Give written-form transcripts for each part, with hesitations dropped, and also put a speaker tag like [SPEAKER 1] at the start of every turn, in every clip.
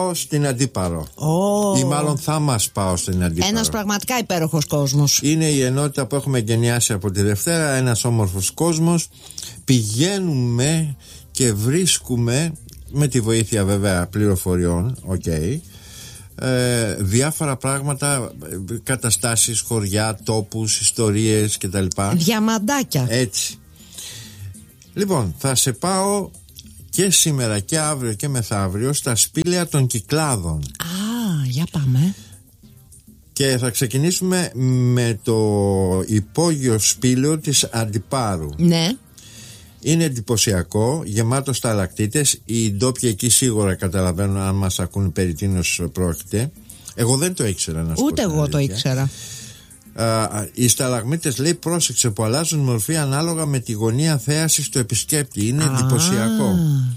[SPEAKER 1] στην Αντίπαρο. Ή μάλλον θα μας πάω στην Αντίπαρο.
[SPEAKER 2] Ένας πραγματικά υπέροχος κόσμος.
[SPEAKER 1] Είναι η ενότητα που έχουμε εγκαινιάσει από τη Δευτέρα. Ένας όμορφος κόσμος. Πηγαίνουμε και βρίσκουμε, με τη βοήθεια βέβαια πληροφοριών, διάφορα πράγματα, καταστάσεις, χωριά, τόπους, ιστορίες κτλ.
[SPEAKER 2] Διαμαντάκια.
[SPEAKER 1] Έτσι. Λοιπόν, θα σε πάω και σήμερα και αύριο και μεθαύριο στα σπήλαια των Κυκλάδων.
[SPEAKER 2] Για πάμε.
[SPEAKER 1] Και θα ξεκινήσουμε με το υπόγειο σπήλαιο της Αντιπάρου.
[SPEAKER 2] Ναι.
[SPEAKER 1] Είναι εντυπωσιακό, γεμάτο σταλακτίτες. Οι ντόπιοι εκεί σίγουρα καταλαβαίνουν αν μας ακούν περί τίνος πρόκειται. Εγώ δεν το ήξερα, να σου πω.
[SPEAKER 2] Ούτε εγώ το ήξερα.
[SPEAKER 1] Οι σταλαγμίτες, λέει, πρόσεξε, που αλλάζουν μορφή ανάλογα με τη γωνία θέασης του επισκέπτη. Είναι εντυπωσιακό.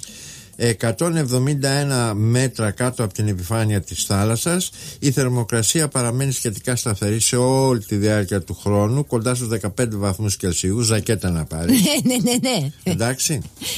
[SPEAKER 1] 171 μέτρα κάτω από την επιφάνεια της θάλασσας. Η θερμοκρασία παραμένει σχετικά σταθερή σε όλη τη διάρκεια του χρόνου, κοντά στους 15 βαθμούς Κελσίου. Ζακέτα να πάρει.
[SPEAKER 2] Ναι.
[SPEAKER 1] Εντάξει.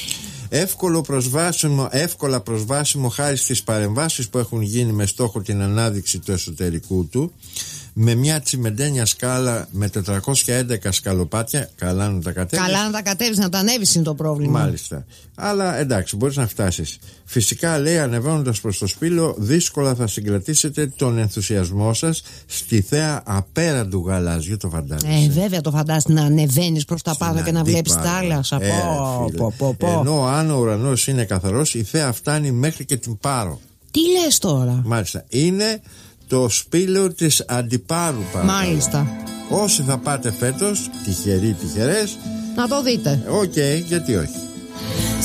[SPEAKER 1] Εύκολα προσβάσιμο χάρη στις παρεμβάσεις που έχουν γίνει με στόχο την ανάδειξη του εσωτερικού του, με μια τσιμεντένια σκάλα με 411 σκαλοπάτια. Καλά να τα κατέβεις.
[SPEAKER 2] Καλά να τα κατέβεις, να τα ανέβεις είναι το πρόβλημα.
[SPEAKER 1] Μάλιστα. Αλλά εντάξει, μπορείς να φτάσεις. Φυσικά, λέει, ανεβαίνοντας προς το σπήλαιο, δύσκολα θα συγκρατήσετε τον ενθουσιασμό σας στη θέα απέραντου γαλάζιου. Το φαντάζεσαι?
[SPEAKER 2] Βέβαια το φαντάζεσαι, να ανεβαίνεις προς τα πάνω και να βλέπεις θάλασσα.
[SPEAKER 1] Ενώ αν ο ουρανός είναι καθαρός, η θέα φτάνει μέχρι και την Πάρο.
[SPEAKER 2] Τι λες τώρα?
[SPEAKER 1] Μάλιστα. Είναι το σπήλαιο της Αντιπάρου.
[SPEAKER 2] Μάλιστα.
[SPEAKER 1] Όσοι θα πάτε φέτος, τυχεροί, τυχερές,
[SPEAKER 2] να το δείτε.
[SPEAKER 1] Γιατί όχι.